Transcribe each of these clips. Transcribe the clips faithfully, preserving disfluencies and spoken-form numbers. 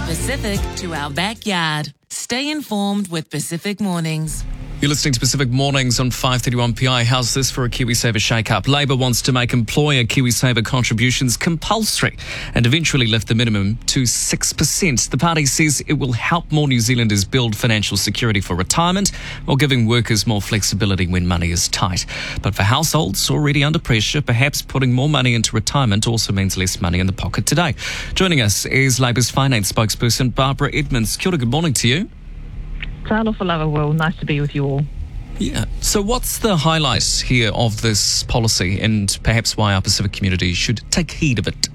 Pacific to our backyard. Stay informed with Pacific Mornings. You're listening to Pacific Mornings on five thirty-one P I. How's this for a KiwiSaver shake-up? Labor wants to make employer KiwiSaver contributions compulsory and eventually lift the minimum to six percent. The party says it will help more New Zealanders build financial security for retirement while giving workers more flexibility when money is tight. But for households already under pressure, perhaps putting more money into retirement also means less money in the pocket today. Joining us is Labour's finance spokesperson, Barbara Edmonds. Kia ora, good morning to you. Talofa lava, Will. Nice to be with you all. Yeah. So what's the highlight here of this policy and perhaps why our Pacific community should take heed of it?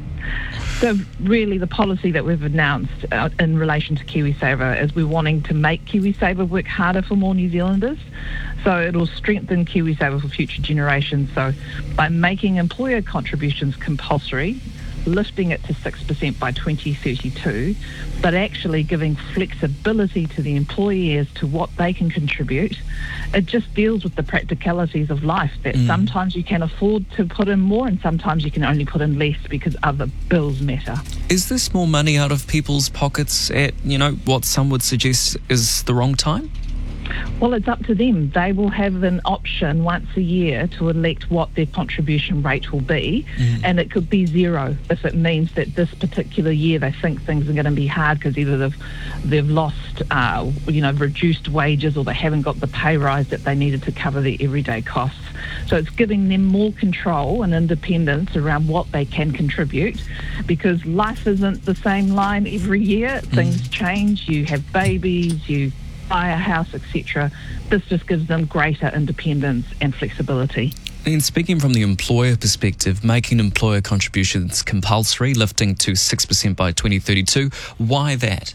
So really the policy that we've announced uh, in relation to KiwiSaver is we're wanting to make KiwiSaver work harder for more New Zealanders. So it'll strengthen KiwiSaver for future generations. So by making employer contributions compulsory, lifting it to six percent by twenty thirty-two, but actually giving flexibility to the employee as to what they can contribute. It just deals with the practicalities of life, that mm. sometimes you can afford to put in more and sometimes you can only put in less because other bills matter. Is this more money out of people's pockets at, you know, what some would suggest is the wrong time? Well, it's up to them. They will have an option once a year to elect what their contribution rate will be, mm. and it could be zero if it means that this particular year they think things are going to be hard because either they've they've lost, uh, you know, reduced wages or they haven't got the pay rise that they needed to cover their everyday costs. So it's giving them more control and independence around what they can contribute, because life isn't the same line every year. Mm. Things change. You have babies. You buy a house, et cetera. This just gives them greater independence and flexibility. And speaking from the employer perspective, making employer contributions compulsory, lifting to six percent by twenty thirty-two, why that?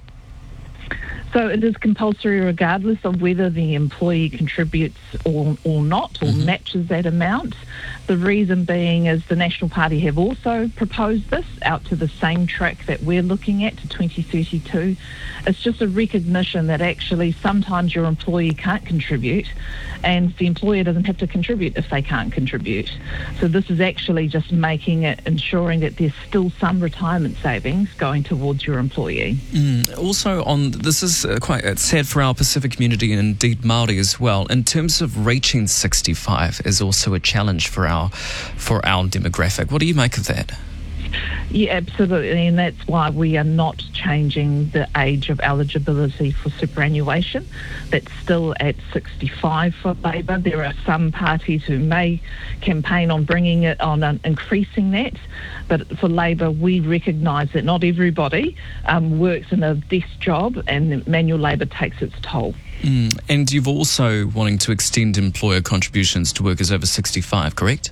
So it is compulsory regardless of whether the employee contributes or, or not, or mm-hmm. matches that amount. The reason being is the National Party have also proposed this out to the same track that we're looking at, to twenty thirty-two. It's just a recognition that actually sometimes your employee can't contribute and the employer doesn't have to contribute if they can't contribute. So this is actually just making it, ensuring that there's still some retirement savings going towards your employee. Mm. Also, on this is uh, quite it's sad for our Pacific community and indeed Māori as well. In terms of reaching sixty-five is also a challenge for our for our demographic. What do you make of that? Yeah, absolutely, and that's why we are not changing the age of eligibility for superannuation. That's still at sixty-five for Labor. There are some parties who may campaign on bringing it on, uh, increasing that, but for Labor, we recognise that not everybody um, works in a desk job, and manual labour takes its toll. Mm. And you've also wanting to extend employer contributions to workers over sixty-five, correct?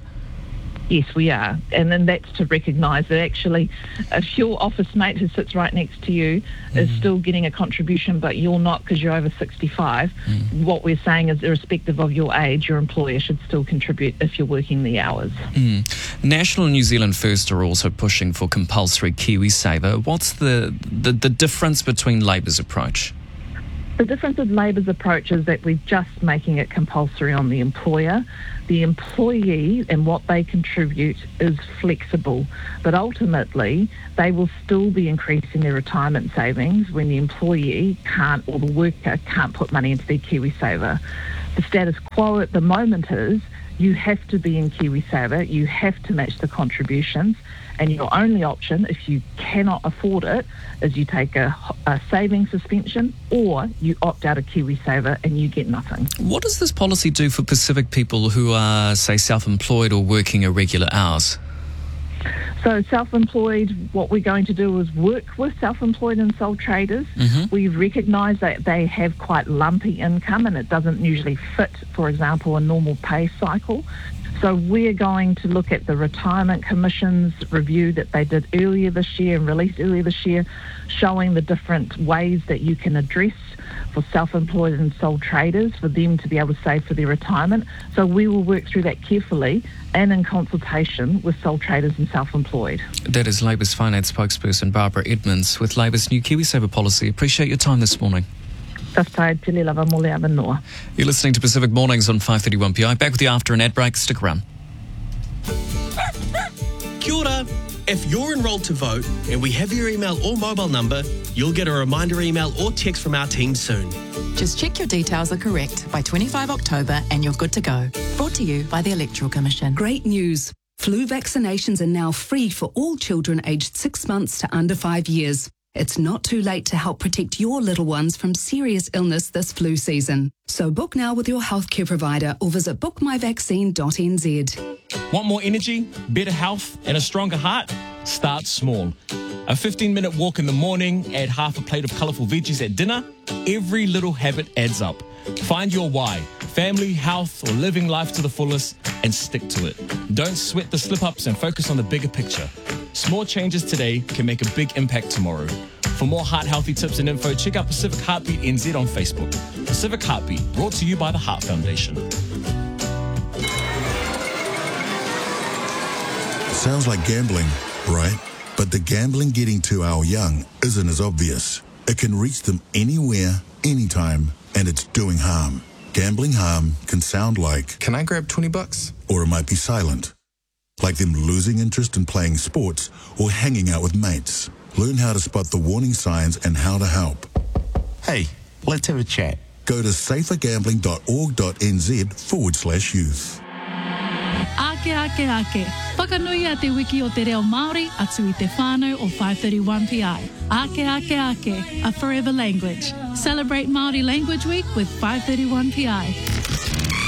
Yes, we are. And then that's to recognise that actually if your office mate who sits right next to you mm. is still getting a contribution but you're not because you're over sixty-five, mm. what we're saying is irrespective of your age, your employer should still contribute if you're working the hours. Mm. National and New Zealand First are also pushing for compulsory KiwiSaver. What's the, the, the difference between Labour's approach? The difference with Labour's approach is that we're just making it compulsory on the employer. The employee and what they contribute is flexible, but ultimately they will still be increasing their retirement savings when the employee can't, or the worker can't put money into their KiwiSaver. The status quo at the moment is you have to be in KiwiSaver, you have to match the contributions, and your only option, if you cannot afford it, is you take a, a saving suspension or you opt out of KiwiSaver and you get nothing. What does this policy do for Pacific people who are, say, self-employed or working irregular hours? So self-employed, what we're going to do is work with self-employed and sole traders. Mm-hmm. We recognise that they have quite lumpy income and it doesn't usually fit, for example, a normal pay cycle. So we're going to look at the Retirement Commission's review that they did earlier this year and released earlier this year, showing the different ways that you can address for self-employed and sole traders for them to be able to save for their retirement. So we will work through that carefully and in consultation with sole traders and self-employed. That is Labour's finance spokesperson Barbara Edmonds with Labour's new KiwiSaver policy. Appreciate your time this morning. You're listening to Pacific Mornings on five thirty-one P I. Back with you after an ad break. Stick around. Kia ora. If you're enrolled to vote and we have your email or mobile number, You'll get a reminder email or text from our team soon. Just check your details are correct by twenty-fifth of October and you're good to go. Brought to you by the Electoral Commission. Great news. Flu vaccinations are now free for all children aged six months to under five years. It's not too late to help protect your little ones from serious illness this flu season. So book now with your healthcare provider or visit book my vaccine dot n z. Want more energy, better health, and a stronger heart? Start small. A fifteen-minute walk in the morning, add half a plate of colourful veggies at dinner. Every little habit adds up. Find your why, family, health, or living life to the fullest, and stick to it. Don't sweat the slip-ups and focus on the bigger picture. Small changes today can make a big impact tomorrow. For more heart-healthy tips and info, check out Pacific Heartbeat N Z on Facebook. Pacific Heartbeat, brought to you by the Heart Foundation. Sounds like gambling, right? But the gambling getting to our young isn't as obvious. It can reach them anywhere, anytime, and it's doing harm. Gambling harm can sound like, "Can I grab twenty bucks? Or it might be silent. Like them losing interest in playing sports or hanging out with mates. Learn how to spot the warning signs and how to help. Hey, let's have a chat. Go to safer gambling dot org dot n z forward slash youth. Ake, ake, ake. Whakanui a te wiki o te reo Māori atu i te whānau o five thirty-one P I. Ake, ake, ake. A forever language. Celebrate Māori Language Week with five thirty-one P I.